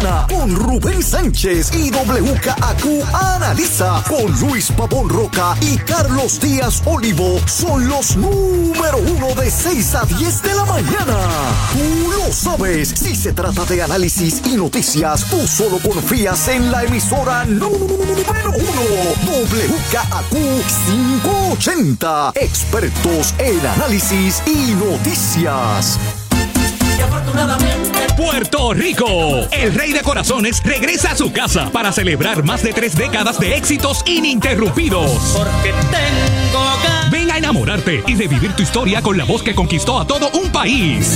mañana con Rubén Sánchez y WKAQ Analiza con Luis Pavón Roca y Carlos Díaz Olivo. Son los número 1 de 6 a 10 de la mañana. Tú lo sabes. Si se trata de análisis y noticias, tú solo confías en la emisora número 1. WKAQ 580. Expertos en análisis y noticias. Puerto Rico, el rey de corazones regresa a su casa para celebrar más de 3 décadas de éxitos ininterrumpidos. Porque tengo Ven a enamorarte y revivir tu historia con la voz que conquistó a todo un país.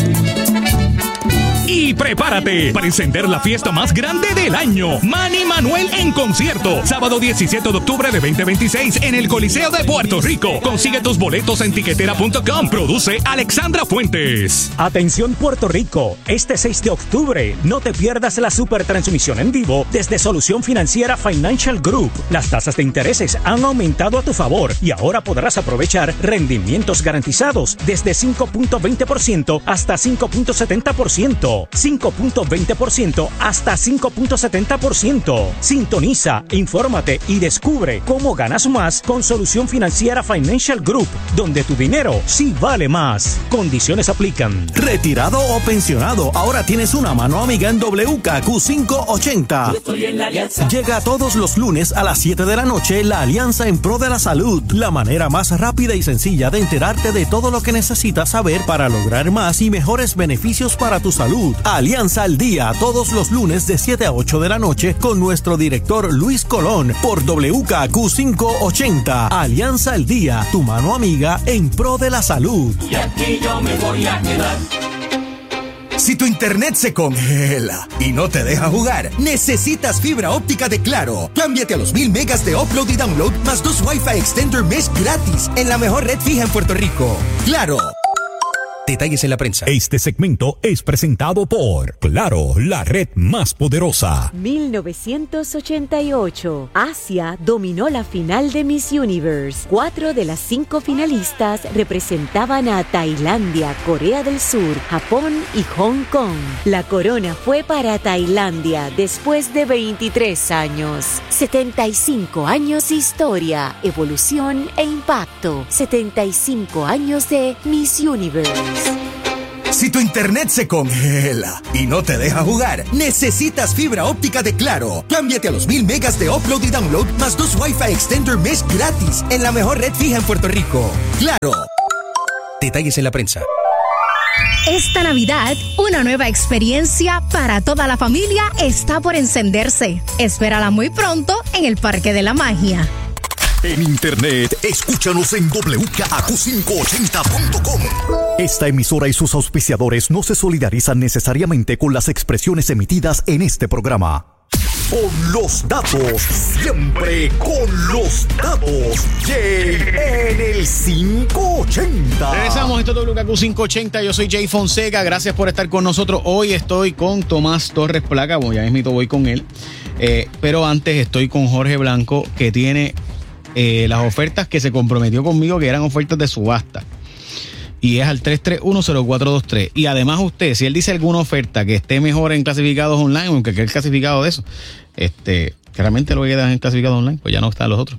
Y prepárate para encender la fiesta más grande del año. Manny Manuel en concierto. Sábado 17 de octubre de 2026 en el Coliseo de Puerto Rico. Consigue tus boletos en tiquetera.com. Produce Alexandra Fuentes. Atención Puerto Rico. Este 6 de octubre no te pierdas la supertransmisión en vivo desde Solución Financiera Financial Group. Las tasas de intereses han aumentado a tu favor y ahora podrás aprovechar rendimientos garantizados desde 5.20% hasta 5.70%. 5.20% hasta 5.70%. Sintoniza, infórmate y descubre cómo ganas más con Solución Financiera Financial Group, donde tu dinero sí vale más. Condiciones aplican. Retirado o pensionado, ahora tienes una mano amiga en WKAQ 580. Yo estoy en la Alianza. Llega todos los lunes a las 7 de la noche la Alianza en Pro de la Salud, la manera más rápida y sencilla de enterarte de todo lo que necesitas saber para lograr más y mejores beneficios para tu salud. Alianza al Día, todos los lunes de 7 a 8 de la noche con nuestro director Luis Colón por WKAQ 580. Alianza al Día, tu mano amiga en pro de la salud. Y aquí yo me voy a quedar. Si tu internet se congela y no te deja jugar, necesitas fibra óptica de Claro. Cámbiate a los 1000 megas de upload y download más 2 Wi-Fi Extender Mesh gratis en la mejor red fija en Puerto Rico. Claro. Detalles en la prensa. Este segmento es presentado por Claro, la red más poderosa. 1988. Asia dominó la final de Miss Universe. 4 de las 5 finalistas representaban a Tailandia, Corea del Sur, Japón y Hong Kong. La corona fue para Tailandia después de 23 años. 75 años de historia, evolución e impacto. 75 años de Miss Universe. Si tu internet se congela y no te deja jugar, necesitas fibra óptica de Claro. Cámbiate a los 1000 megas de upload y download más 2 Wi-Fi Extender Mesh gratis en la mejor red fija en Puerto Rico. Claro. Detalles en la prensa. Esta Navidad, una nueva experiencia para toda la familia está por encenderse. Espérala muy pronto en el Parque de la Magia. En internet, escúchanos en WKAQ580.com. Esta emisora y sus auspiciadores no se solidarizan necesariamente con las expresiones emitidas en este programa. Con los datos, siempre con los datos. Jay en el 580. Regresamos, esto es WKAQ 580. Yo soy Jay Fonseca. Gracias por estar con nosotros. Hoy estoy con Tomás Torres Placa. Ya mismito voy con él. Pero antes estoy con Jorge Blanco, que tiene las ofertas que se comprometió conmigo, que eran ofertas de subasta. Y es al 3310423. Y además usted, si él dice alguna oferta que esté mejor en clasificados online, aunque aquel clasificado de eso, que realmente lo que queda en clasificados online, pues ya no están los otros.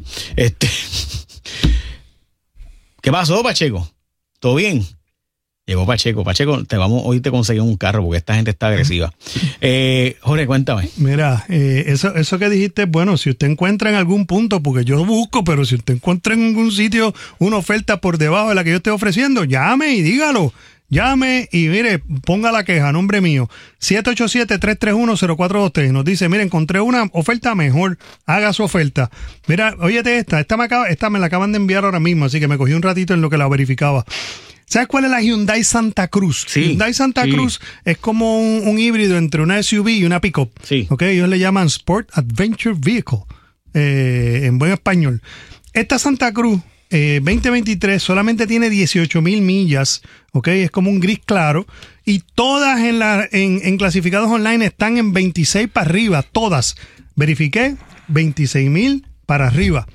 ¿Qué pasó, Pacheco? ¿Todo bien? Llegó Pacheco. Pacheco, hoy te conseguí un carro porque esta gente está agresiva. Jorge, cuéntame. Mira, eso que dijiste, bueno, si usted encuentra en algún punto, porque yo busco, pero si usted encuentra en algún sitio una oferta por debajo de la que yo estoy ofreciendo, llame y dígalo. Llame y mire, ponga la queja a nombre mío. 787-331-0423. Nos dice, mire, encontré una oferta mejor. Haga su oferta. Mira, óyete esta me la acaban de enviar ahora mismo, así que me cogí un ratito en lo que la verificaba. ¿Sabes cuál es la Hyundai Santa Cruz? Sí, Hyundai Santa Cruz es como un híbrido entre una SUV y una pick-up. Sí. Okay, ellos le llaman Sport Adventure Vehicle, en buen español. Esta Santa Cruz 2023 solamente tiene 18,000 millas, okay, es como un gris claro, y todas en clasificados online están en 26 para arriba, todas. Verifiqué, 26,000 para arriba.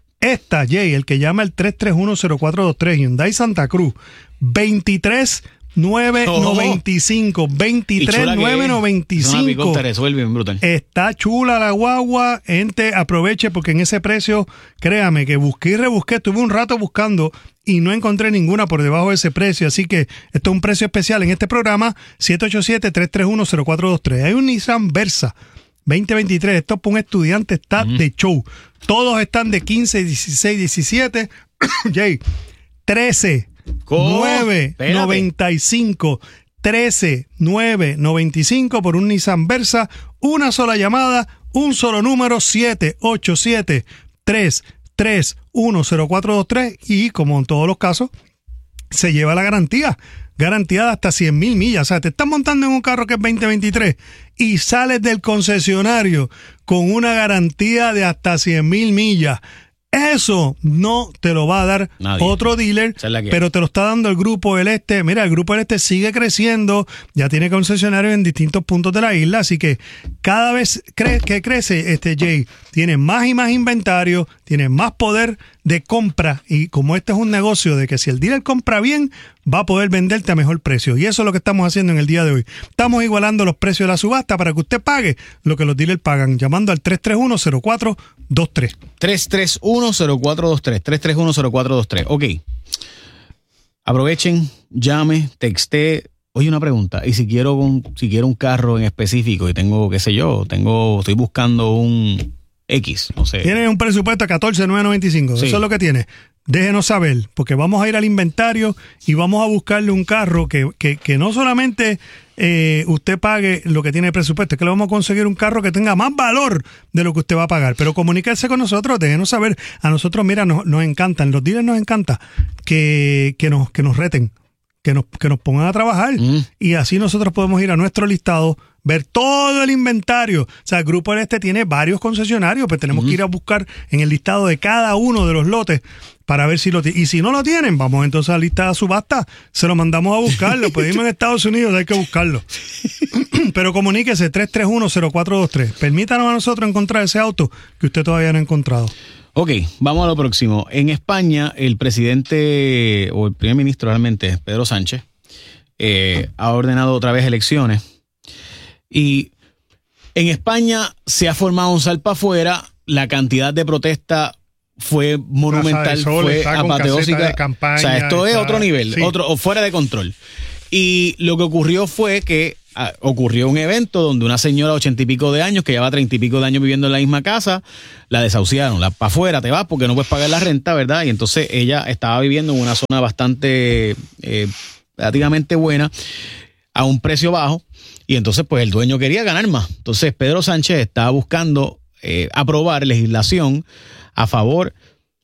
Esta, Jay, el que llama el 3310423, Hyundai Santa Cruz, 23 995. 23,995. Te resuelve bien brutal. Está chula la guagua. Gente, aproveche porque en ese precio, créame que busqué y rebusqué. Estuve un rato buscando y no encontré ninguna por debajo de ese precio. Así que esto es un precio especial en este programa. 787-331-0423. Hay un Nissan Versa 2023. Esto para un estudiante está de show. Todos están de 15, 16, 17. Jay, 13, 9, 95. 13,995 por un Nissan Versa. Una sola llamada, un solo número, 787-331-0423. Y como en todos los casos, se lleva la garantía de hasta 100,000 millas. O sea, te estás montando en un carro que es 2023 y sales del concesionario con una garantía de hasta 100,000 millas. Eso no te lo va a dar nadie. Otro dealer, pero te lo está dando el Grupo del Este. Mira, el Grupo del Este sigue creciendo, ya tiene concesionarios en distintos puntos de la isla, así que cada vez que crece Jay, tiene más y más inventario, tiene más poder de compra, y como este es un negocio de que si el dealer compra bien, va a poder venderte a mejor precio, y eso es lo que estamos haciendo en el día de hoy. Estamos igualando los precios de la subasta para que usted pague lo que los dealers pagan, llamando al 331-0423. 331-0423. 331-0423. Ok. Aprovechen, llame, texte. Oye, una pregunta. Y si quiero un carro en específico y tengo, qué sé yo, estoy buscando un X, no sé. Tiene un presupuesto a 14,995. Sí. Eso es lo que tiene. Déjenos saber, porque vamos a ir al inventario y vamos a buscarle un carro que no solamente usted pague lo que tiene de presupuesto, es que le vamos a conseguir un carro que tenga más valor de lo que usted va a pagar. Pero comuníquese con nosotros, déjenos saber. A nosotros, mira, nos encantan, los dealers nos encanta que nos reten, que nos pongan a trabajar, y así nosotros podemos ir a nuestro listado, ver todo el inventario. O sea, el Grupo del Este tiene varios concesionarios, pues tenemos que ir a buscar en el listado de cada uno de los lotes para ver si lo tienen. Y si no lo tienen, vamos entonces a la lista de subasta, se lo mandamos a buscar, lo pedimos en Estados Unidos, hay que buscarlo. Pero comuníquese, 331-0423. Permítanos a nosotros encontrar ese auto que usted todavía no ha encontrado. Ok, vamos a lo próximo. En España, el presidente, o el primer ministro realmente, Pedro Sánchez, ha ordenado otra vez elecciones. Y en España se ha formado un salpa afuera, la cantidad de protesta fue monumental, fue apoteósica. O sea, esto es otro nivel, sí. Fuera de control. Y lo que ocurrió fue que ocurrió un evento donde una señora de 80 y pico de años, que lleva 30 y pico de años viviendo en la misma casa, la desahuciaron. Para afuera te vas porque no puedes pagar la renta, ¿verdad? Y entonces ella estaba viviendo en una zona bastante, relativamente buena, a un precio bajo. Y entonces, pues, el dueño quería ganar más. Entonces, Pedro Sánchez estaba buscando aprobar legislación a favor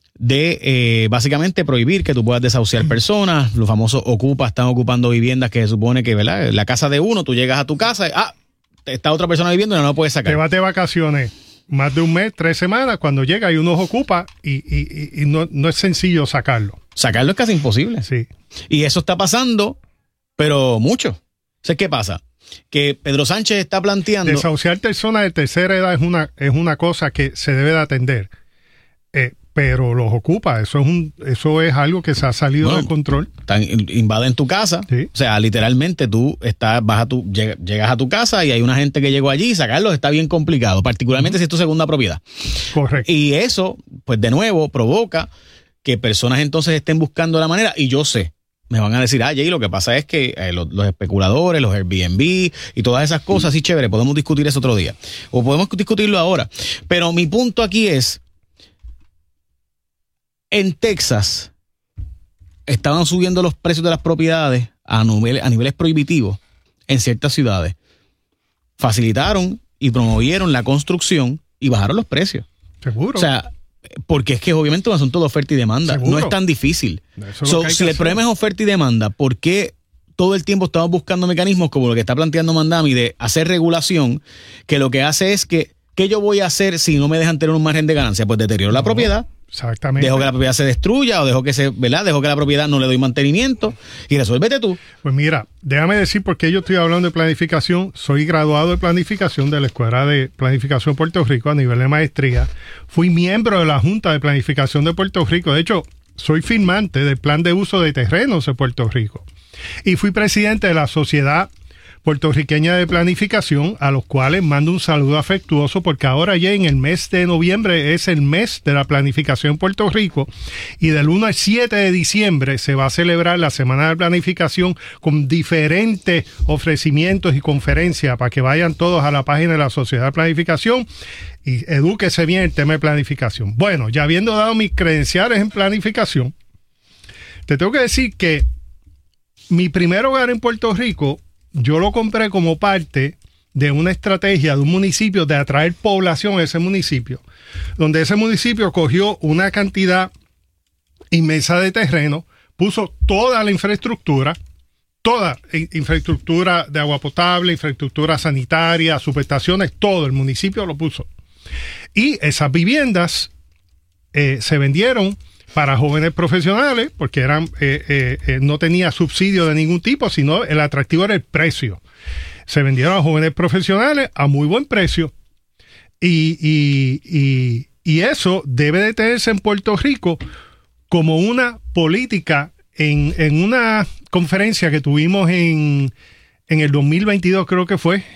de, básicamente, prohibir que tú puedas desahuciar personas. Los famosos ocupas están ocupando viviendas que se supone que, ¿verdad? La casa de uno, tú llegas a tu casa, está otra persona viviendo y no la puedes sacar. Te vas de vacaciones más de un mes, 3 semanas, cuando llega y uno ocupa y no es sencillo sacarlo. Sacarlo es casi imposible. Sí. Y eso está pasando, pero mucho. ¿Sabes qué pasa? Que Pedro Sánchez está planteando... Desahuciar personas de tercera edad es una cosa que se debe de atender. Pero los ocupa, eso es algo que se ha salido de control. Invaden tu casa, sí. O sea, literalmente tú llegas a tu casa y hay una gente que llegó allí y sacarlos está bien complicado, particularmente si es tu segunda propiedad. Correcto. Y eso, pues de nuevo, provoca que personas entonces estén buscando la manera, y yo sé, me van a decir, Jay, lo que pasa es que los especuladores, los Airbnb y todas esas cosas, sí, chévere, podemos discutir eso otro día. O podemos discutirlo ahora. Pero mi punto aquí es, en Texas estaban subiendo los precios de las propiedades a niveles prohibitivos en ciertas ciudades. Facilitaron y promovieron la construcción y bajaron los precios. Seguro. O sea, porque es que obviamente es un asunto de oferta y demanda. Seguro. No es tan difícil. Si el problema es oferta y demanda, ¿por qué todo el tiempo estamos buscando mecanismos como lo que está planteando Mandami de hacer regulación, que lo que hace es que ¿qué yo voy a hacer si no me dejan tener un margen de ganancia? Pues deterioro la propiedad. Exactamente. Dejo que la propiedad se destruya o dejo que la propiedad no le doy mantenimiento y resuélvete tú. Pues mira, déjame decir por qué yo estoy hablando de planificación. Soy graduado de planificación de la Escuela de Planificación Puerto Rico a nivel de maestría. Fui miembro de la Junta de Planificación de Puerto Rico. De hecho, soy firmante del Plan de Uso de Terrenos de Puerto Rico. y fui presidente de la Sociedad Puertorriqueña de Planificación, a los cuales mando un saludo afectuoso, porque ahora ya en el mes de noviembre es el mes de la planificación en Puerto Rico, y del 1 al 7 de diciembre se va a celebrar la Semana de Planificación con diferentes ofrecimientos y conferencias para que vayan todos a la página de la Sociedad de Planificación y edúquese bien el tema de planificación. Bueno, ya habiendo dado mis credenciales en planificación, te tengo que decir que mi primer hogar en Puerto Rico yo lo compré como parte de una estrategia de un municipio de atraer población a ese municipio, donde ese municipio cogió una cantidad inmensa de terreno, puso toda la infraestructura, de agua potable, infraestructura sanitaria, subestaciones, todo el municipio lo puso. Y esas viviendas se vendieron para jóvenes profesionales, porque eran no tenía subsidio de ningún tipo, sino el atractivo era el precio. Se vendieron a jóvenes profesionales a muy buen precio, y eso debe de tenerse en Puerto Rico como una política. En una conferencia que tuvimos en el 2022, creo que fue,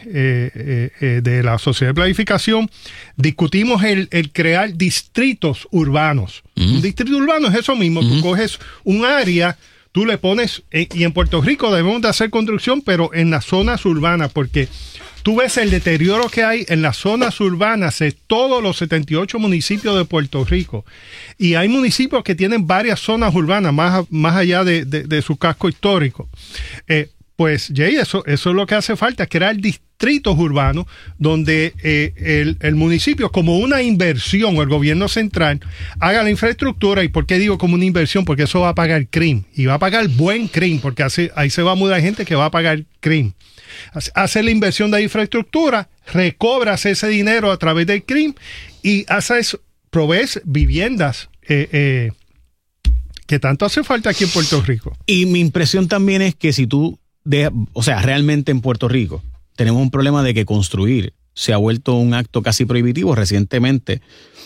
de la Sociedad de Planificación, discutimos el crear distritos urbanos. Un distrito urbano es eso mismo. Tú coges un área, tú le pones, y en Puerto Rico debemos de hacer construcción, pero en las zonas urbanas, porque tú ves el deterioro que hay en las zonas urbanas de todos los 78 municipios de Puerto Rico. Y hay municipios que tienen varias zonas urbanas más allá de su casco histórico. Pues, Jay, eso es lo que hace falta, crear distritos urbanos donde el municipio, como una inversión, o el gobierno central, haga la infraestructura. ¿Y por qué digo como una inversión? Porque eso va a pagar CRIM, y va a pagar buen CRIM, porque ahí se va a mudar gente que va a pagar CRIM. Hace la inversión de infraestructura, recobras ese dinero a través del CRIM y provees viviendas que tanto hace falta aquí en Puerto Rico. Y mi impresión también es que si tú realmente en Puerto Rico tenemos un problema de que construir se ha vuelto un acto casi prohibitivo. Recientemente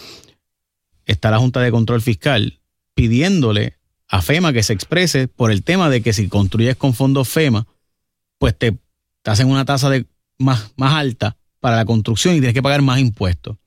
está la Junta de Control Fiscal pidiéndole a FEMA que se exprese por el tema de que si construyes con fondos FEMA, pues te hacen una tasa más alta para la construcción y tienes que pagar más impuestos.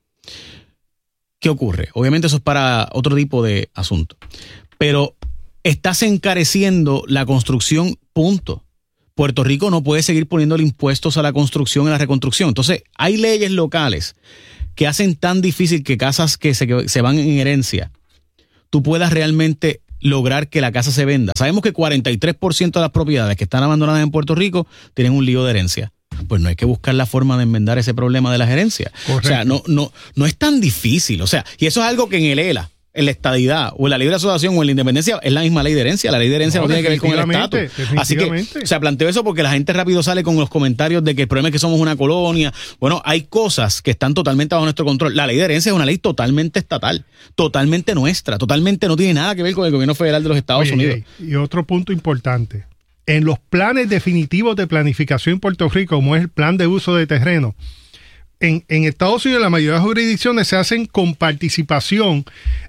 ¿Qué ocurre? Obviamente eso es para otro tipo de asunto, pero estás encareciendo la construcción, punto. Puerto Rico no puede seguir poniéndole impuestos a la construcción y a la reconstrucción. Entonces, hay leyes locales que hacen tan difícil que casas que se van en herencia, tú puedas realmente lograr que la casa se venda. Sabemos que 43% de las propiedades que están abandonadas en Puerto Rico tienen un lío de herencia. Pues no hay que buscar la forma de enmendar ese problema de las herencias. Correcto. O sea, no es tan difícil. O sea, y eso es algo que en el ELA, en la estadidad, o en la libre asociación, o en la independencia, es la misma ley de herencia. La ley de herencia no tiene que ver con el estatus. Así que, planteo eso porque la gente rápido sale con los comentarios de que el problema es que somos una colonia. Bueno, hay cosas que están totalmente bajo nuestro control. La ley de herencia es una ley totalmente estatal, totalmente nuestra, totalmente no tiene nada que ver con el gobierno federal de los Estados Unidos. Y otro punto importante, en los planes definitivos de planificación en Puerto Rico, como es el plan de uso de terreno, en Estados Unidos la mayoría de las jurisdicciones se hacen con participación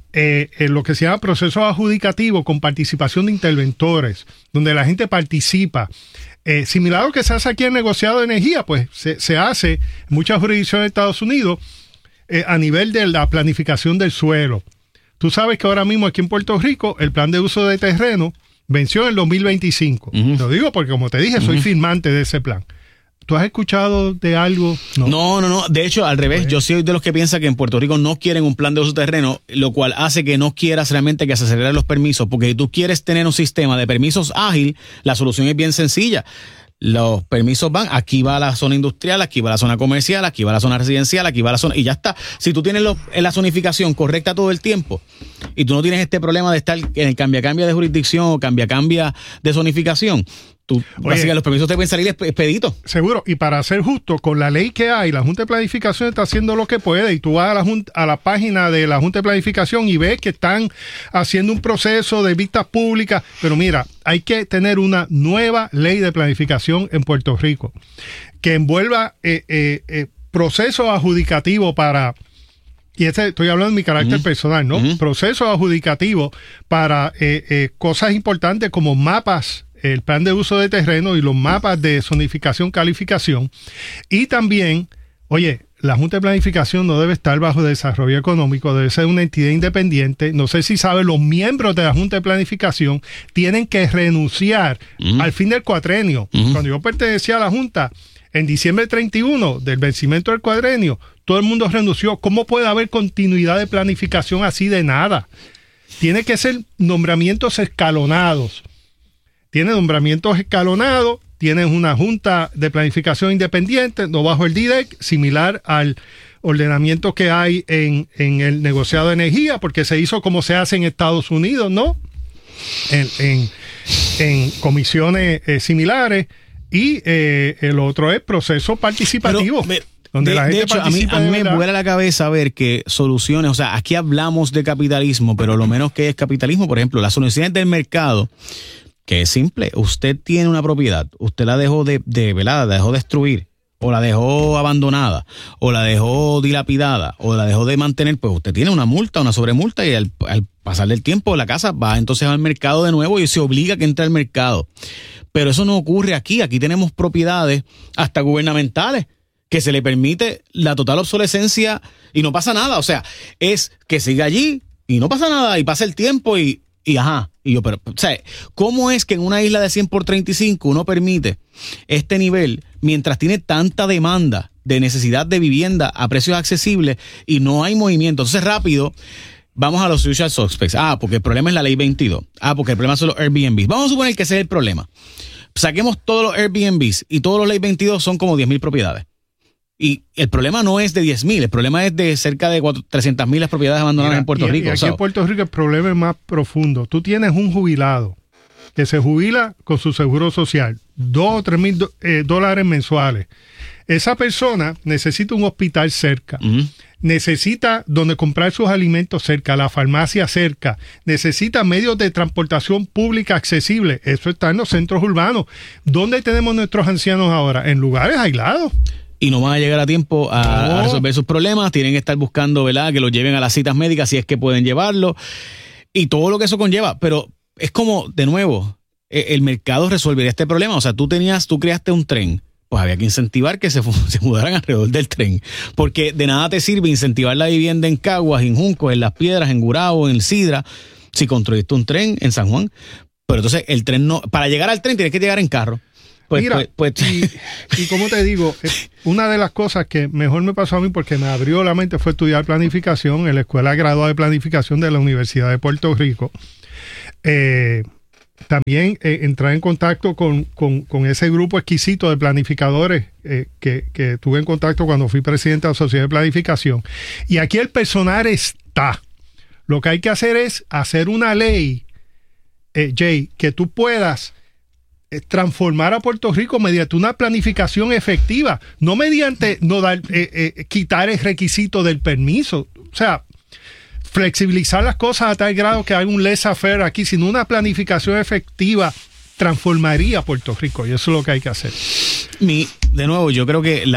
en lo que se llama proceso adjudicativo, con participación de interventores, donde la gente participa. Similar a lo que se hace aquí en negociado de energía, pues se hace en muchas jurisdicciones de Estados Unidos a nivel de la planificación del suelo. Tú sabes que ahora mismo aquí en Puerto Rico el plan de uso de terreno venció en el 2025. Lo digo porque, como te dije, soy firmante de ese plan. ¿Tú has escuchado de algo? No. De hecho, al revés, yo soy de los que piensan que en Puerto Rico no quieren un plan de uso de terreno, lo cual hace que no quieras realmente que se aceleren los permisos, porque si tú quieres tener un sistema de permisos ágil, la solución es bien sencilla. Los permisos van, aquí va la zona industrial, aquí va la zona comercial, aquí va la zona residencial, aquí va la zona, y ya está. Si tú tienes la zonificación correcta todo el tiempo y tú no tienes este problema de estar en el cambia de jurisdicción o cambia de zonificación, básicamente los permisos te pueden salir expeditos. Seguro, y para ser justo, con la ley que hay, la Junta de Planificación está haciendo lo que puede, y tú vas a la página de la Junta de Planificación y ves que están haciendo un proceso de vistas públicas, pero mira, hay que tener una nueva ley de planificación en Puerto Rico que envuelva procesos adjudicativos para... Y estoy hablando de mi carácter personal, ¿no? Procesos adjudicativos para cosas importantes como mapas el plan de uso de terreno y los mapas de zonificación, calificación. Y también, oye, la Junta de Planificación no debe estar bajo desarrollo económico, debe ser una entidad independiente. No sé si sabe, los miembros de la Junta de Planificación tienen que renunciar al fin del cuatrenio. Cuando yo pertenecía a la Junta, en diciembre 31 del vencimiento del cuatrenio, todo el mundo renunció. ¿Cómo puede haber continuidad de planificación así de nada? Tiene que ser nombramientos escalonados. Tiene nombramientos escalonados, tienes una junta de planificación independiente, no bajo el DIDEC, similar al ordenamiento que hay en el negociado de energía, porque se hizo como se hace en Estados Unidos, ¿no? En comisiones similares. Y el otro es proceso participativo. Donde la gente de hecho, participa a mí de me vuela la cabeza ver que soluciones, o sea, aquí hablamos de capitalismo, pero lo menos que es capitalismo, por ejemplo, las soluciones del mercado, que es simple. Usted tiene una propiedad, usted la dejó la dejó destruir, o la dejó abandonada, o la dejó dilapidada, o la dejó de mantener, pues usted tiene una multa, una sobremulta, y al pasar del tiempo la casa va entonces al mercado de nuevo y se obliga a que entre al mercado. Pero eso no ocurre aquí. Aquí tenemos propiedades hasta gubernamentales que se le permite la total obsolescencia y no pasa nada. O sea, es que siga allí y no pasa nada y pasa el tiempo y ajá. Y yo, pero, o sea, ¿cómo es que en una isla de 100 por 35 uno permite este nivel mientras tiene tanta demanda de necesidad de vivienda a precios accesibles y no hay movimiento? Entonces, rápido, vamos a los usual suspects. Porque el problema es la ley 22. Porque el problema son los Airbnbs. Vamos a suponer que ese es el problema. Saquemos todos los Airbnbs y todos los ley 22 son como 10,000 propiedades. Y el problema no es de 10,000, el problema es de cerca de 300,000 las propiedades abandonadas en Puerto Rico. Y aquí en Puerto Rico el problema es más profundo. Tú tienes un jubilado que se jubila con su seguro social, $2,000 o $3,000 mensuales. Esa persona necesita un hospital cerca, necesita donde comprar sus alimentos cerca, la farmacia cerca, necesita medios de transportación pública accesibles. Eso está en los centros urbanos. ¿Dónde tenemos nuestros ancianos ahora? En lugares aislados. Y no van a llegar a tiempo a resolver sus problemas, tienen que estar buscando, ¿verdad?, que los lleven a las citas médicas si es que pueden llevarlo, y todo lo que eso conlleva. Pero es como, de nuevo, el mercado resolvería este problema. O sea, tú creaste un tren, pues había que incentivar que se mudaran alrededor del tren, porque de nada te sirve incentivar la vivienda en Caguas, en Junco, en Las Piedras, en Gurabo, en El Sidra, si construiste un tren en San Juan. Pero entonces el tren no, para llegar al tren tienes que llegar en carro. Mira, y como te digo, una de las cosas que mejor me pasó a mí porque me abrió la mente fue estudiar planificación en la Escuela Graduada de Planificación de la Universidad de Puerto Rico. También entrar en contacto con ese grupo exquisito de planificadores que tuve en contacto cuando fui presidente de la Sociedad de Planificación. Y aquí el personal está. Lo que hay que hacer es hacer una ley, Jay, que tú puedas transformar a Puerto Rico mediante una planificación efectiva, no mediante quitar el requisito del permiso. O sea, flexibilizar las cosas a tal grado que haya un laissez-faire aquí, sino una planificación efectiva transformaría a Puerto Rico, y eso es lo que hay que hacer. De nuevo, yo creo que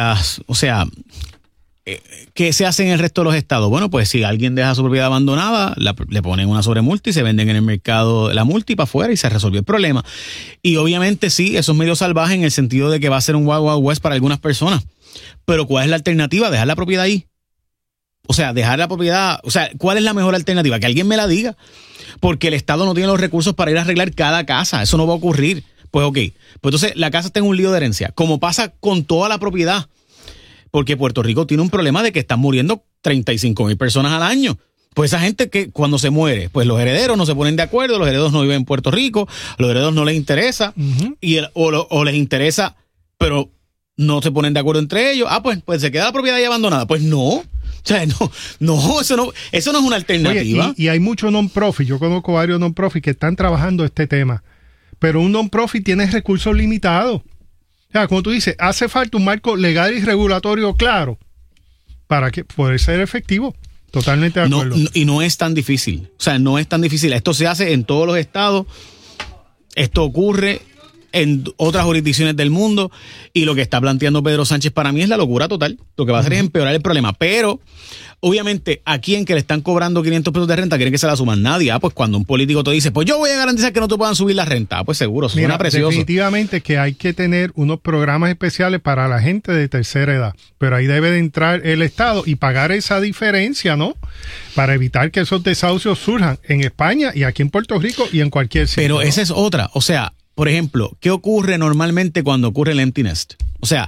¿qué se hace en el resto de los estados? Bueno, pues si alguien deja su propiedad abandonada, le ponen una sobremulta y se venden en el mercado la multa y para afuera y se resolvió el problema. Y obviamente sí, eso es medio salvaje en el sentido de que va a ser un Wild Wild West para algunas personas. Pero ¿cuál es la alternativa? Dejar la propiedad ahí. O sea, dejar la propiedad, o sea, ¿cuál es la mejor alternativa? Que alguien me la diga. Porque el Estado no tiene los recursos para ir a arreglar cada casa. Eso no va a ocurrir. Pues ok. Pues entonces la casa está en un lío de herencia, como pasa con toda la propiedad. Porque Puerto Rico tiene un problema de que están muriendo 35,000 personas al año. Pues esa gente que cuando se muere, pues los herederos no se ponen de acuerdo, los herederos no viven en Puerto Rico, los herederos no les interesa, o les interesa, pero no se ponen de acuerdo entre ellos. Pues se queda la propiedad ahí abandonada. Pues no. O sea, eso no es una alternativa. Oye, y hay muchos non-profit, yo conozco varios non-profit que están trabajando este tema, pero un non-profit tiene recursos limitados. O sea, como tú dices, hace falta un marco legal y regulatorio claro para que poder ser efectivo. Totalmente de acuerdo. Y no es tan difícil. O sea, no es tan difícil. Esto se hace en todos los estados. Esto ocurre en otras jurisdicciones del mundo. Y lo que está planteando Pedro Sánchez para mí es la locura total. Lo que va a hacer es empeorar el problema. Pero obviamente, ¿a quién que le están cobrando 500 pesos de renta quieren que se la suman? Nadie. Pues cuando un político te dice, pues yo voy a garantizar que no te puedan subir la renta, pues seguro, suena precioso. Definitivamente que hay que tener unos programas especiales para la gente de tercera edad, pero ahí debe de entrar el Estado y pagar esa diferencia, ¿no? Para evitar que esos desahucios surjan en España y aquí en Puerto Rico y en cualquier sitio. Pero esa es otra, o sea, por ejemplo, ¿qué ocurre normalmente cuando ocurre el empty nest? O sea,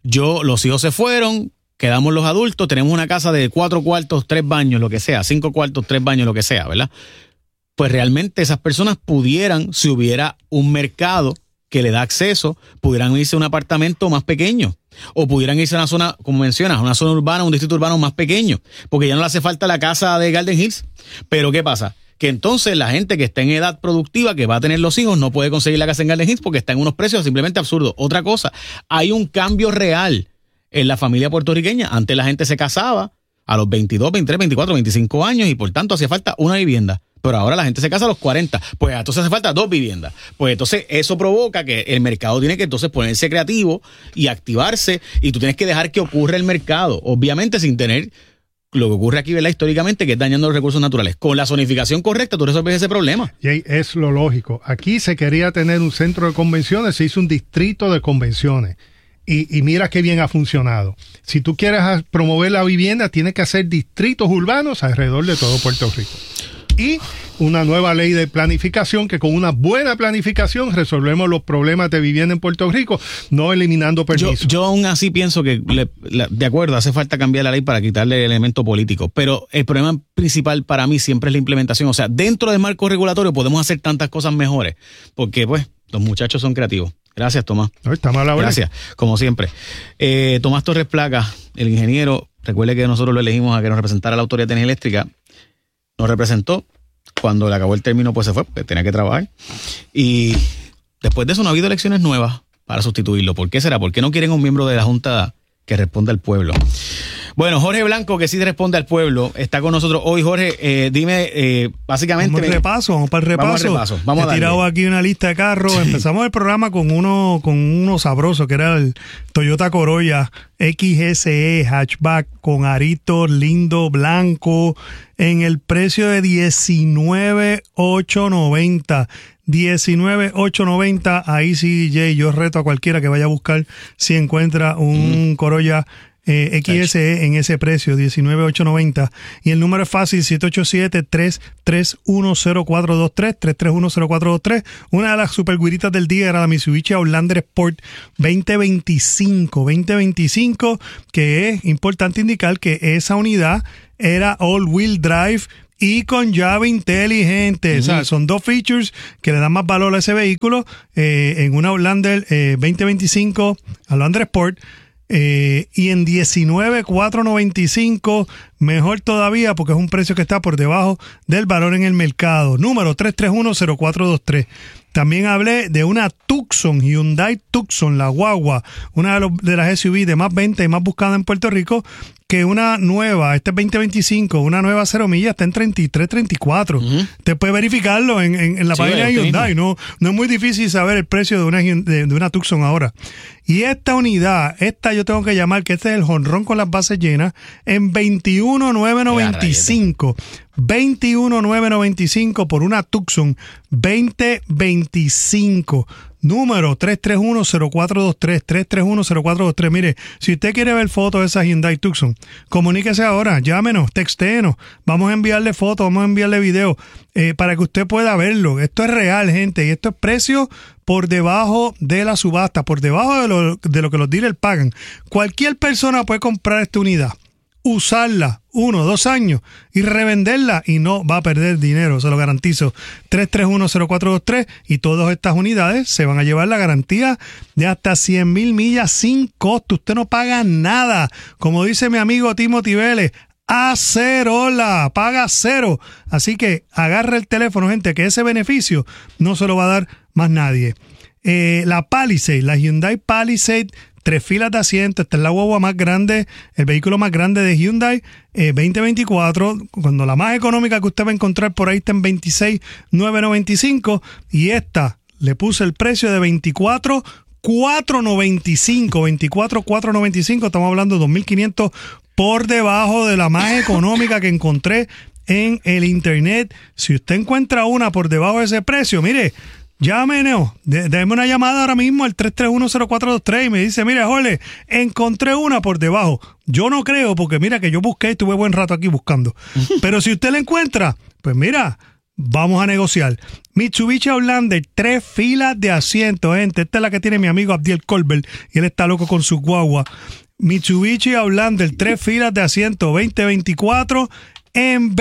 los hijos se fueron, quedamos los adultos, tenemos una casa de 4 cuartos, 3 baños, lo que sea, 5 cuartos, 3 baños, lo que sea, ¿verdad? Pues realmente esas personas pudieran, si hubiera un mercado que le da acceso, pudieran irse a un apartamento más pequeño o pudieran irse a una zona, como mencionas, a una zona urbana, un distrito urbano más pequeño, porque ya no le hace falta la casa de Garden Hills. Pero ¿qué pasa? Que entonces la gente que está en edad productiva, que va a tener los hijos, no puede conseguir la casa en Garden Hills porque está en unos precios simplemente absurdos. Otra cosa, hay un cambio real en la familia puertorriqueña. Antes la gente se casaba a los 22, 23, 24, 25 años y por tanto hacía falta una vivienda. Pero ahora la gente se casa a los 40. Pues entonces hace falta 2 viviendas. Pues entonces eso provoca que el mercado tiene que entonces ponerse creativo y activarse y tú tienes que dejar que ocurra el mercado. Obviamente sin tener lo que ocurre aquí, ¿verdad? Históricamente, que es dañando los recursos naturales. Con la zonificación correcta, tú resuelves ese problema. Y es lo lógico. Aquí se quería tener un centro de convenciones, se hizo un distrito de convenciones. Y mira qué bien ha funcionado. Si tú quieres promover la vivienda, tienes que hacer distritos urbanos alrededor de todo Puerto Rico. Y una nueva ley de planificación, que con una buena planificación resolvemos los problemas de vivienda en Puerto Rico, no eliminando permisos. Yo aún así pienso que, de acuerdo, hace falta cambiar la ley para quitarle el elemento político, pero el problema principal para mí siempre es la implementación. O sea, dentro del marco regulatorio podemos hacer tantas cosas mejores, porque pues los muchachos son creativos. Gracias, Tomás. No, está mal la hora. Gracias, como siempre. Tomás Torres Placa, el ingeniero, recuerde que nosotros lo elegimos a que nos representara la Autoridad de Energía Eléctrica. Nos representó. Cuando le acabó el término, pues se fue, porque tenía que trabajar. Y después de eso no ha habido elecciones nuevas para sustituirlo. ¿Por qué será? ¿Por qué no quieren un miembro de la Junta que responda al pueblo? Bueno, Jorge Blanco, que sí responde al pueblo, está con nosotros hoy. Jorge, dime, básicamente... Vamos para el repaso. Vamos a darle. He tirado aquí una lista de carros. Sí. Empezamos el programa con uno sabroso, que era el Toyota Corolla XSE hatchback con aritos, lindo, blanco, en el precio de $19,890. $19,890. Ahí sí, Jay, yo reto a cualquiera que vaya a buscar si encuentra un Corolla XSE en ese precio, $19,890. Y el número es fácil, 787-331-0423, 331-0423. Una de las superguiritas del día era la Mitsubishi Outlander Sport 2025, que es importante indicar que esa unidad era all-wheel drive y con llave inteligente. O sea, son 2 features que le dan más valor a ese vehículo en una Outlander 2025 Outlander Sport. Y en $19,495, mejor todavía porque es un precio que está por debajo del valor en el mercado. Número 331-0423. También hablé de una Tucson, Hyundai Tucson, la guagua, una de las SUV de más venta y más buscada en Puerto Rico, que una nueva, este es 2025, una nueva 0 millas está en 33, 34. Usted puede verificarlo en la página de Hyundai, no es muy difícil saber el precio de una Tucson ahora. Y esta unidad, yo tengo que llamar que este es el jonrón con las bases llenas, en $21,995. $21,995 por una Tucson 2025. Número 331-0423, 331-0423. Mire, si usted quiere ver fotos de esa Hyundai Tucson, comuníquese ahora, llámenos, textéenos. Vamos a enviarle fotos, vamos a enviarle videos para que usted pueda verlo. Esto es real, gente, y esto es precio por debajo de la subasta, por debajo de lo que los dealers pagan. Cualquier persona puede comprar esta unidad, usarla 1 o 2 años y revenderla y no va a perder dinero, se lo garantizo. 331-0423 y todas estas unidades se van a llevar la garantía de hasta 100,000 millas sin costo. Usted no paga nada. Como dice mi amigo Timothy Vélez, acerola, paga cero. Así que agarra el teléfono, gente, que ese beneficio no se lo va a dar más nadie. La Palisade, la Hyundai Palisade, 3 filas de asientos. Esta es la guagua más grande, el vehículo más grande de Hyundai 2024, cuando la más económica que usted va a encontrar por ahí está en $26,995 y esta le puse el precio de $24,495. Estamos hablando de $2,500 por debajo de la más económica que encontré en el internet. Si usted encuentra una por debajo de ese precio, mire, llámenos, déme una llamada ahora mismo al 331-0423 y me dice, mire, Jorge, encontré una por debajo. Yo no creo, porque mira que yo busqué y estuve buen rato aquí buscando. Pero si usted la encuentra, pues mira, vamos a negociar. Mitsubishi Outlander, 3 filas de asientos, gente. Esta es la que tiene mi amigo Abdiel Colbert y él está loco con su guagua. Mitsubishi Outlander, 3 filas de asientos, 2024 en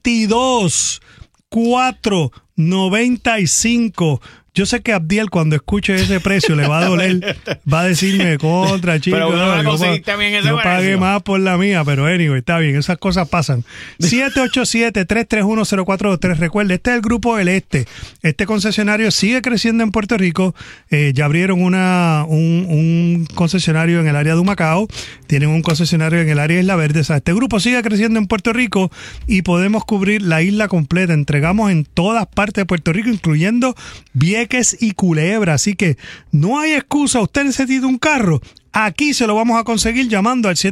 22,495. Yo sé que Abdiel, cuando escuche ese precio, le va a doler. Va a decirme contra, chico. Pero uno la conseguiste también ese yo pagué precio. más por la mía, pero anyway, está bien, esas cosas pasan. 787-331-0423. Recuerde, este es el Grupo del Este. Este concesionario sigue creciendo en Puerto Rico. Ya abrieron un concesionario en el área de Humacao. Tienen un concesionario en el área de Isla Verde. O sea, este grupo sigue creciendo en Puerto Rico y podemos cubrir la isla completa. Entregamos en todas partes de Puerto Rico, incluyendo Vieques y Culebra. Así que no hay excusa. Usted necesita un carro. Aquí se lo vamos a conseguir llamando al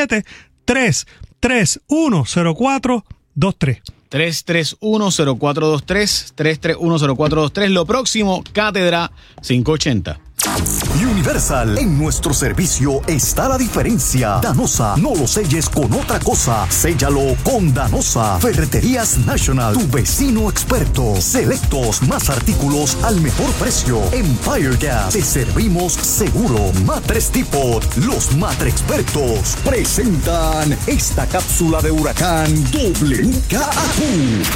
787-331-0423. 331-0423, 331-0423. Lo próximo, Cátedra 580. Universal, en nuestro servicio está la diferencia. Danosa, no lo selles con otra cosa, séllalo con Danosa. Ferreterías National, tu vecino experto. Selectos, más artículos al mejor precio. Empire Gas, te servimos seguro. Matres Depot, los Matre Expertos presentan esta cápsula de huracán WKAQ.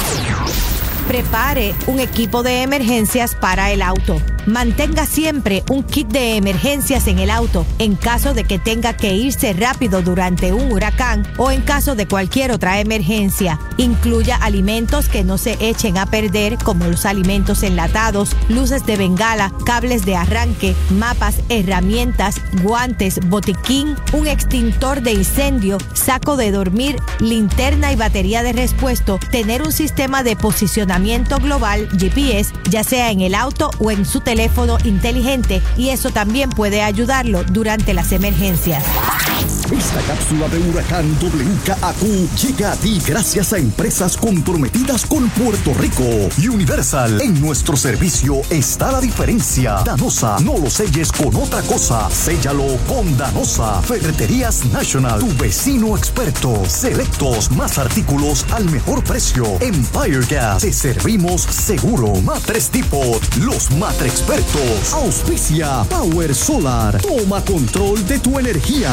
Prepare un equipo de emergencias para el auto. Mantenga siempre un kit de emergencias en el auto en caso de que tenga que irse rápido durante un huracán o en caso de cualquier otra emergencia. Incluya alimentos que no se echen a perder, como los alimentos enlatados, luces de bengala, cables de arranque, mapas, herramientas, guantes, botiquín, un extintor de incendio, saco de dormir, linterna y batería de repuesto. Tener un sistema de posicionamiento global GPS, ya sea en el auto o en su teléfono inteligente, y eso también puede ayudarlo durante las emergencias. Esta cápsula de huracán WKAQ llega a ti gracias a empresas comprometidas con Puerto Rico. Universal, en nuestro servicio está la diferencia. Danosa, no lo selles con otra cosa, séllalo con Danosa. Ferreterías National, tu vecino experto. Selectos, más artículos al mejor precio. Empire Gas, te servimos seguro. Matres Depot, los Matre Expertos. Auspicia Power Solar, toma control de tu energía.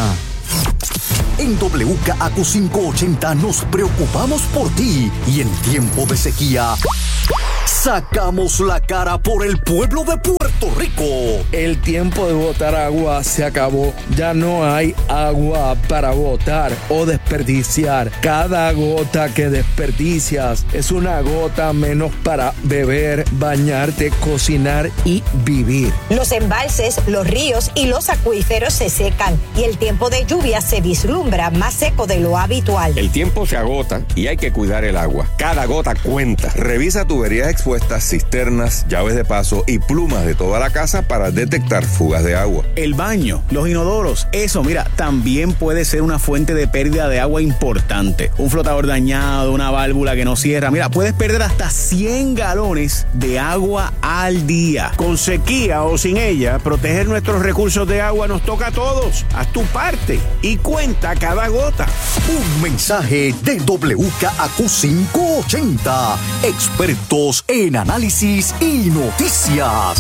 En WKAQ 580 nos preocupamos por ti y en tiempo de sequía sacamos la cara por el pueblo de Puerto Rico. El tiempo de botar agua se acabó. Ya no hay agua para botar o desperdiciar. Cada gota que desperdicias es una gota menos para beber, bañarte, cocinar y vivir. Los embalses, los ríos y los acuíferos se secan y el tiempo de lluvia se vislumbra más seco de lo habitual. El tiempo se agota y hay que cuidar el agua. Cada gota cuenta. Revisa tuberías expuestas, cisternas, llaves de paso y plumas de toda la casa para detectar fugas de agua. El baño, los inodoros, eso, mira, también puede ser una fuente de pérdida de agua importante. Un flotador dañado, una válvula que no cierra. Mira, puedes perder hasta 100 galones de agua al día. Con sequía o sin ella, proteger nuestros recursos de agua nos toca a todos. Haz tu parte y cuenta cada gota. Un mensaje de WKAQ 580. Expertos en análisis y noticias.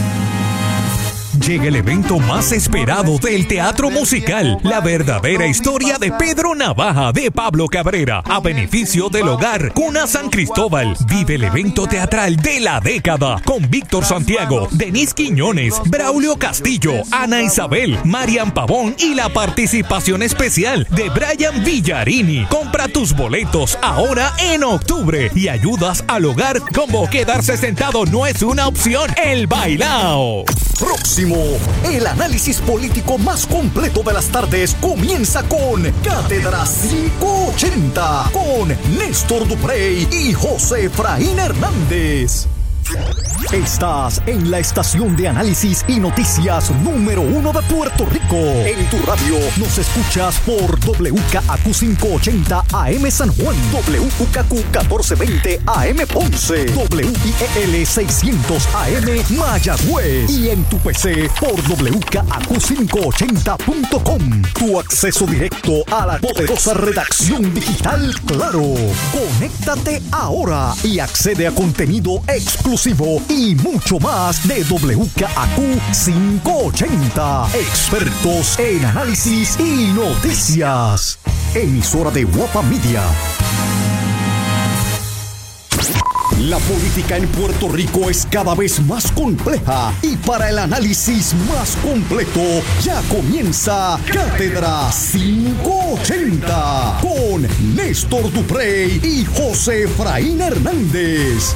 Llega el evento más esperado del teatro musical, la verdadera historia de Pedro Navaja de Pablo Cabrera, a beneficio del hogar Cuna San Cristóbal. Vive el evento teatral de la década con Víctor Santiago, Denise Quiñones, Braulio Castillo, Ana Isabel, Marian Pavón y la participación especial de Brian Villarini. Compra tus boletos ahora en octubre y ayudas al hogar como quedarse sentado no es una opción. El bailao. Próximo, el análisis político más completo de las tardes comienza con Cátedra 580 con Néstor Duprey y José Efraín Hernández. Estás en la estación de análisis y noticias número 1 de Puerto Rico. En tu radio nos escuchas por WKAQ 580 AM San Juan, WKAQ 1420 AM Ponce, WIEL 600 AM Mayagüez y en tu PC por WKAQ580.com. Tu acceso directo a la poderosa redacción digital Claro. Conéctate ahora y accede a contenido exclusivo y mucho más de WKAQ 580. Expertos en análisis y noticias. Emisora de Guapa Media. La política en Puerto Rico es cada vez más compleja y para el análisis más completo ya comienza Cátedra 580 con Néstor Duprey y José Efraín Hernández.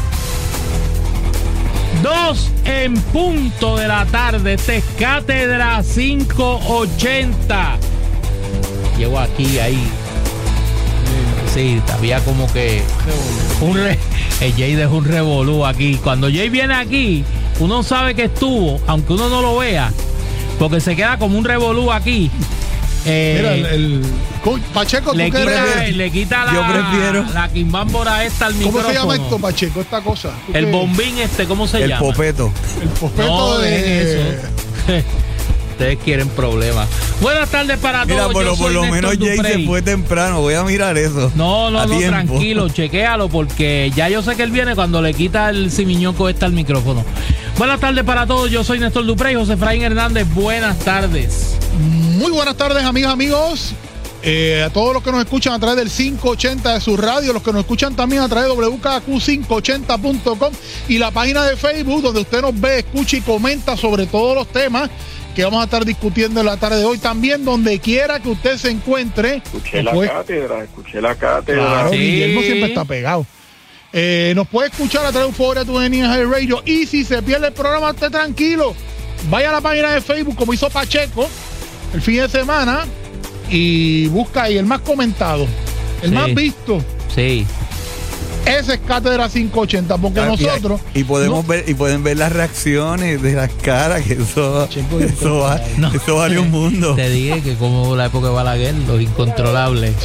2 en punto de la tarde. Este es Cátedra 580. Llego aquí, ahí. Sí, había como que el Jay dejó un revolú aquí. Cuando Jay viene aquí, uno sabe que estuvo, aunque uno no lo vea, porque se queda como un revolú aquí. Mira, Pacheco, ¿tú le quita Yo prefiero la quimbámbora esta al micrófono. ¿Cómo se llama esto, Pacheco, esta cosa? El bombín ¿cómo se llama? El popeto no, de eso. Ustedes quieren problemas. Buenas tardes para todos. Mira, por lo menos Jay se fue temprano. Voy a mirar eso. No, tranquilo, chequéalo, porque ya yo sé que él viene cuando le quita el simiñoco al micrófono. Buenas tardes para todos. Yo soy Néstor Duprey, José Efraín Hernández. Buenas tardes. Muy buenas tardes, amigos. A todos los que nos escuchan a través del 580 de su radio, los que nos escuchan también a través de WKAQ580.com y la página de Facebook, donde usted nos ve, escucha y comenta sobre todos los temas que vamos a estar discutiendo en la tarde de hoy. También donde quiera que usted se encuentre. Escuché la cátedra. Claro, sí. Guillermo siempre está pegado. Nos puede escuchar a través de Euphoria Tuning Radio. Y si se pierde el programa, esté tranquilo. Vaya a la página de Facebook, como hizo Pacheco el fin de semana, y busca ahí el más comentado, el más visto. Sí. Ese es Cátedra 580, porque nosotros pueden ver las reacciones de las caras, que eso vale un mundo. Te dije que como la época de Balaguer, los incontrolables.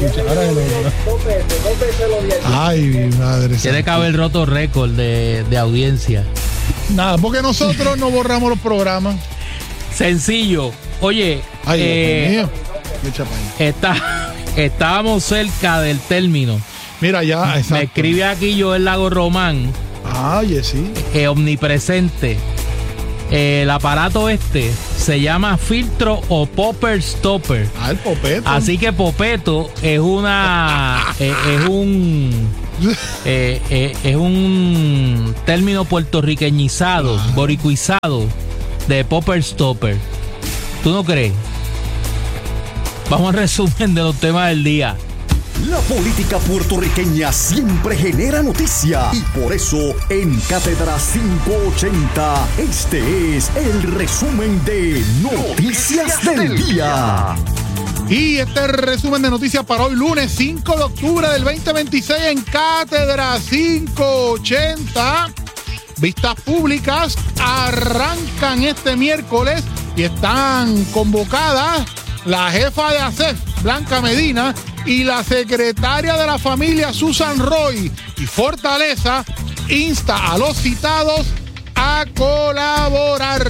Ay, mi madre. Tiene que haber roto récord de audiencia. Nada, porque nosotros no borramos los programas. Sencillo. Oye, estábamos cerca del término. Mira, ya, exacto. Me escribe aquí Joel Lago Román. Sí. Omnipresente. El aparato se llama filtro o popper stopper. El popeto. Así que popeto es es un término puertorriqueñizado, boricuizado de popper stopper. ¿Tú no crees? Vamos al resumen de los temas del día. La política puertorriqueña siempre genera noticia y por eso en Cátedra 580 este es el resumen de Noticias del Día. Y este resumen de noticias para hoy lunes 5 de octubre del 2026 en Cátedra 580. Vistas públicas arrancan este miércoles y están convocadas la jefa de ASEF, Blanca Medina, y la secretaria de la familia, Susan Roy. Y Fortaleza insta a los citados a colaborar.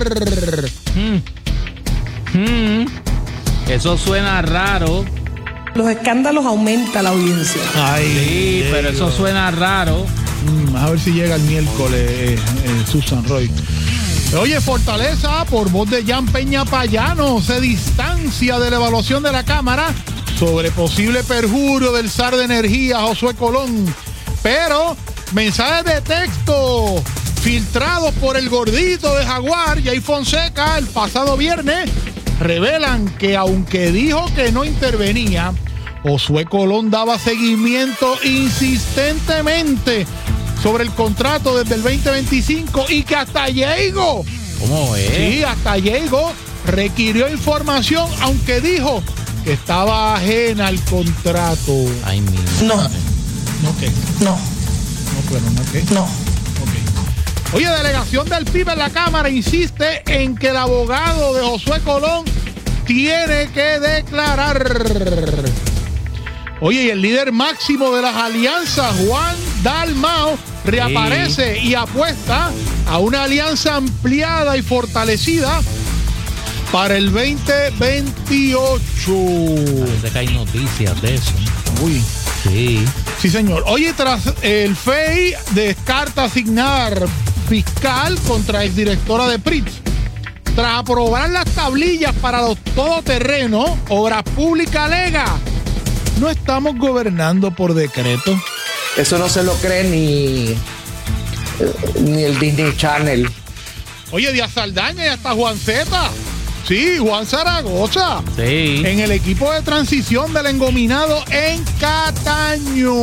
Eso suena raro. Los escándalos aumentan la audiencia. Sí, pero eso suena raro. A ver si llega el miércoles Susan Roy. Oye, Fortaleza, por voz de Jan Peña Payano, se distancia de la evaluación de la Cámara sobre posible perjurio del zar de energía, Josué Colón. Pero mensajes de texto filtrados por el gordito de Jaguar, Jay Fonseca, el pasado viernes, revelan que aunque dijo que no intervenía, Josué Colón daba seguimiento insistentemente sobre el contrato desde el 2025 y que hasta llegó. ¿Cómo es? Sí, hasta llegó, requirió información, aunque dijo que estaba ajena al contrato. Ay, mi. No. ¿No qué? No. No, pero no qué. No. Ok. Oye, delegación del PIB en la Cámara insiste en que el abogado de Josué Colón tiene que declarar. Oye, y el líder máximo de las alianzas, Juan Dalmau, reaparece y apuesta a una alianza ampliada y fortalecida para el 2028. Parece que hay noticias de eso. Uy. Sí. Sí, señor. Oye, tras el FEI descarta asignar fiscal contra exdirectora de PRIT. Tras aprobar las tablillas para los todoterrenos, Obras Públicas alega: no estamos gobernando por decreto. Eso no se lo cree ni el Disney Channel. Oye, Díaz Saldaña y hasta Juan Zeta. Sí, Juan Zaragoza. Sí. En el equipo de transición del engominado en Cataño.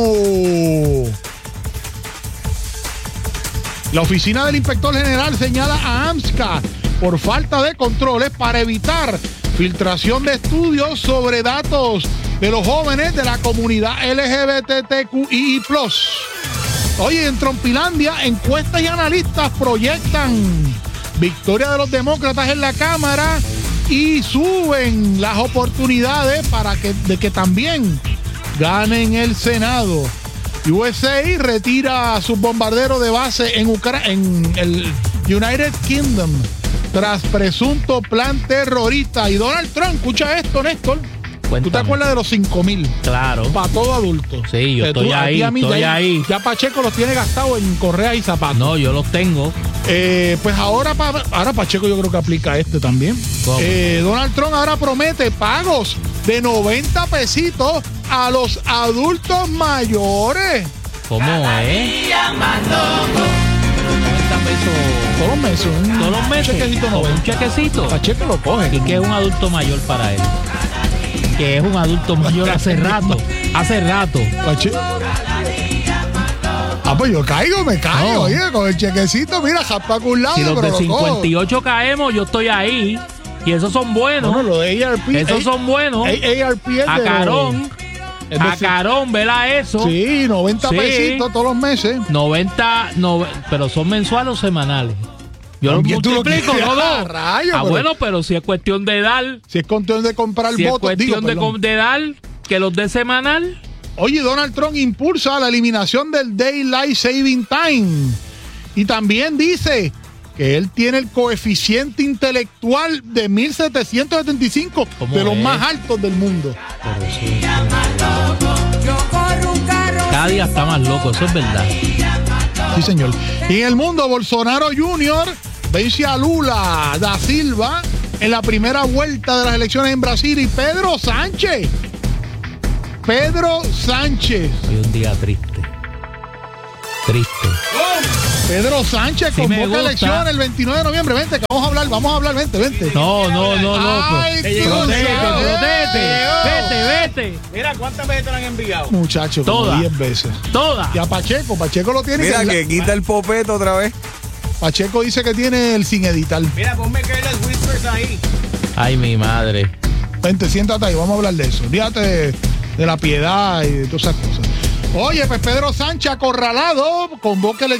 La oficina del inspector general señala a AMSCA por falta de controles para evitar filtración de estudios sobre datos de los jóvenes de la comunidad LGBTQI+. Oye, en Trompilandia, encuestas y analistas proyectan victoria de los demócratas en la Cámara y suben las oportunidades de que también ganen el Senado. USA retira a sus bombarderos de base en el United Kingdom tras presunto plan terrorista. Y Donald Trump, escucha esto, Néstor. Cuéntame. ¿Tú te acuerdas de los 5,000? Claro. Para todo adulto. Sí, yo estoy ahí, ahí. Ya Pacheco los tiene gastados en correas y zapatos. No, yo los tengo. Pues ahora Pacheco yo creo que aplica también. Donald Trump ahora promete pagos de 90 pesitos a los adultos mayores. ¿Cómo es? 90 pesos. Todos los meses. Todos los meses. Un chequecito. Pacheco lo coge. ¿Y qué es un adulto mayor para él? Que es un adulto mayor hace rato. Pacheco. Pues yo me caigo, oye, con el chequecito, mira, japa con un lado. Si los de 58 caemos, yo estoy ahí. Y esos son buenos. No, los de ARP. Esos son buenos. ARP es a Carón, vela eso. Sí, 90 pesitos todos los meses. 90, pero son mensuales o semanales. Yo lo multiplico, no. Bueno, pero si es cuestión de dar. Si es cuestión de comprar votos. Si es cuestión de dar, que los de semanal. Oye, Donald Trump impulsa la eliminación del Daylight Saving Time. Y también dice que él tiene el coeficiente intelectual de 1775, de los más altos del mundo. Cada día está más loco, eso es verdad. Sí, señor. Y en el mundo, Bolsonaro Jr. vence a Lula da Silva en la primera vuelta de las elecciones en Brasil. Y Pedro Sánchez. Hoy un día triste. Pedro Sánchez convoca elecciones el 29 de noviembre. Vente, que vamos a hablar, vente. No. Ay, Vete. Mira, ¿cuántas veces te lo han enviado? Muchachos, todas. 10 veces. Todas. Y a Pacheco lo tiene. Mira, que quita el popeto otra vez. Pacheco dice que tiene el sin editar. Mira, ponme Careless Whispers ahí. Ay, mi madre. Vente, siéntate ahí, vamos a hablar de eso. Fíjate de la piedad y de todas esas cosas. Oye, pues Pedro Sánchez acorralado convoca